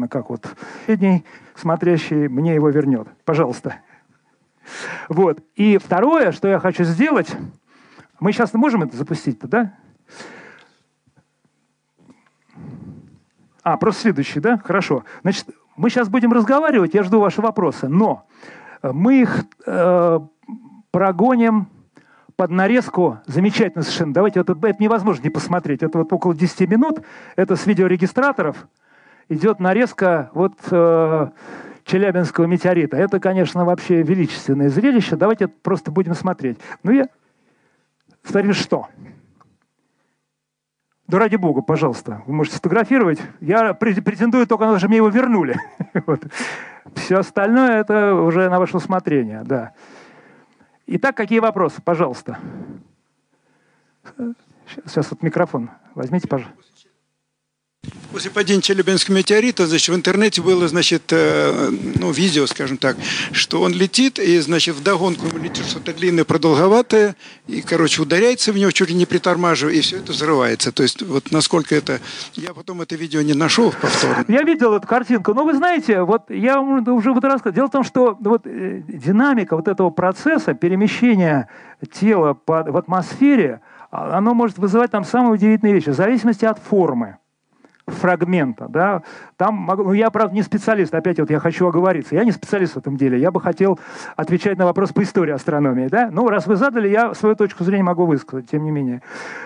как вот средний смотрящий мне его вернет. Пожалуйста. Вот. И второе, что я хочу сделать, мы сейчас можем это запустить-то, да? Просто следующий, да? Хорошо. Значит, мы сейчас будем разговаривать, я жду ваши вопросы, но мы их прогоним под нарезку. Замечательно совершенно. Давайте, это невозможно не посмотреть. Это вот около 10 минут, это с видеорегистраторов идет нарезка вот Челябинского метеорита. Это, конечно, вообще величественное зрелище. Давайте просто будем смотреть. Смотрим, что? Да ради бога, пожалуйста, вы можете сфотографировать. Я претендую только на то, что мне его вернули. Вот. Все остальное это уже на ваше усмотрение. Да. Итак, какие вопросы? Пожалуйста. Сейчас вот микрофон возьмите, пожалуйста. После падения Челябинского метеорита, значит, в интернете было, значит, видео, скажем так, что он летит, и, значит, вдогонку ему летит что-то длинное, продолговатое, и, короче, ударяется в него, чуть ли не притормаживая, и все это взрывается. То есть, вот насколько это... Я потом это видео не нашел повторно. Я видел эту картинку, но вы знаете, вот я уже вот рассказывал. Дело в том, что вот динамика вот этого процесса перемещения тела в атмосфере, оно может вызывать там самые удивительные вещи, в зависимости от формы фрагмента, да, там, я, правда, не специалист, опять вот я хочу оговориться, я не специалист в этом деле, я бы хотел отвечать на вопрос по истории астрономии, да, раз вы задали, я свою точку зрения могу высказать, тем не менее.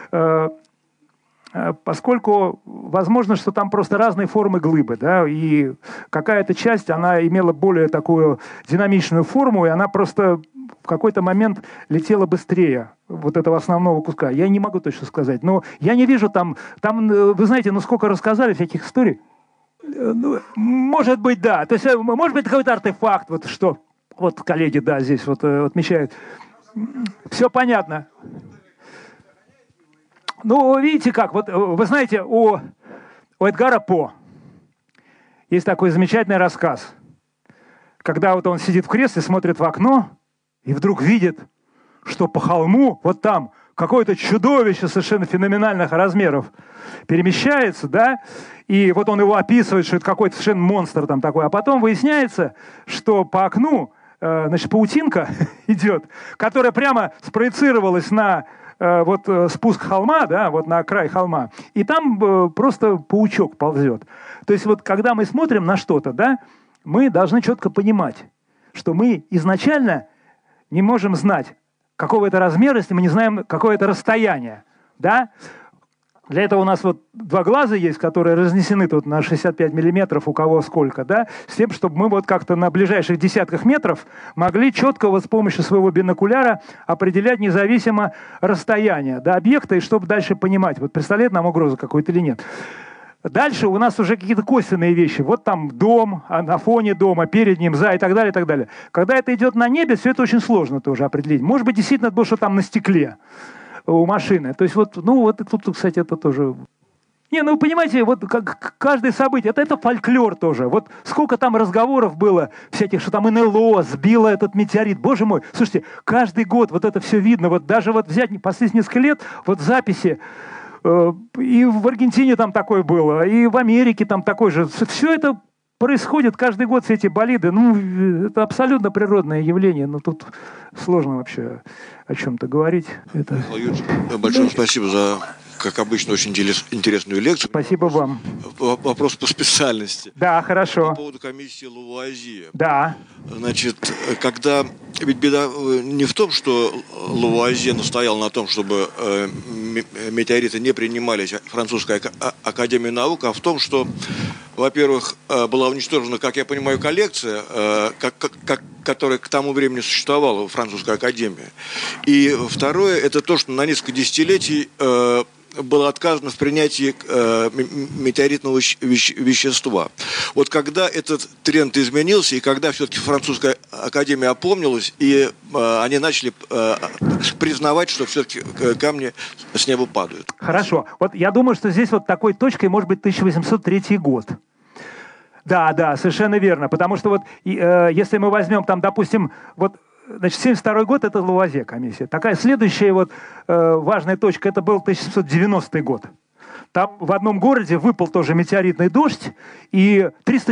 Поскольку возможно, что там просто разные формы глыбы, да, и какая-то часть, она имела более такую динамичную форму, и она просто в какой-то момент летела быстрее вот этого основного куска. Я не могу точно сказать, но я не вижу там, вы знаете, сколько рассказали всяких историй. Может быть, да. То есть, может быть, какой-то артефакт, вот что, вот коллеги, да, здесь вот отмечают. Все понятно. Видите как, вот вы знаете, у Эдгара По есть такой замечательный рассказ, когда вот он сидит в кресле, смотрит в окно и вдруг видит, что по холму, вот там, какое-то чудовище совершенно феноменальных размеров перемещается, да, и вот он его описывает, что это какой-то совершенно монстр там такой, а потом выясняется, что по окну, значит, паутинка идет, которая прямо спроецировалась на спуск холма, да, вот на край холма, и там просто паучок ползет. То есть вот когда мы смотрим на что-то, да, мы должны четко понимать, что мы изначально не можем знать, какого это размера, если мы не знаем, какое это расстояние, да. Для этого у нас вот два глаза есть, которые разнесены тут на 65 миллиметров, у кого сколько, да, с тем, чтобы мы вот как-то на ближайших десятках метров могли четко вот с помощью своего бинокуляра определять независимо расстояние до объекта, и чтобы дальше понимать, вот представляет нам угрозу какую-то или нет. Дальше у нас уже какие-то косвенные вещи. Вот там дом, на фоне дома, перед ним, за и так далее, и так далее. Когда это идет на небе, все это очень сложно тоже определить. Может быть, действительно это было что там на стекле у машины. То есть вот тут, кстати, это тоже... Вы понимаете, вот каждое событие, это фольклор тоже. Вот сколько там разговоров было всяких, что там НЛО сбило этот метеорит. Боже мой, слушайте, каждый год вот это все видно. Вот даже вот взять последние несколько лет, вот записи, и в Аргентине там такое было, и в Америке там такое же. Все это происходит каждый год, все эти болиды. Это абсолютно природное явление. Тут сложно вообще о чем-то говорить. Большое спасибо за, как обычно, очень интересную лекцию. Спасибо вам. Вопрос по специальности. Да, хорошо. По поводу комиссии Лавуазье. Да. Значит, когда... Ведь беда не в том, что Лавуазье настоял на том, чтобы метеориты не принимались Французской академией наук, а в том, что, во-первых, была уничтожена, как я понимаю, коллекция, которая к тому времени существовала в Французской академии. И второе, это то, что на несколько десятилетий было отказано в принятии метеоритного вещества. Вот когда этот тренд изменился, и когда все-таки Французская академия опомнилась, и они начали признавать, что все-таки камни с неба падают. Хорошо. Вот я думаю, что здесь вот такой точкой может быть 1803 год. Да, совершенно верно. Потому что вот если мы возьмем там, допустим, вот значит, 1972 год – это Лавуазье комиссия. Такая следующая вот важная точка – это был 1790 год. Там в одном городе выпал тоже метеоритный дождь, и 300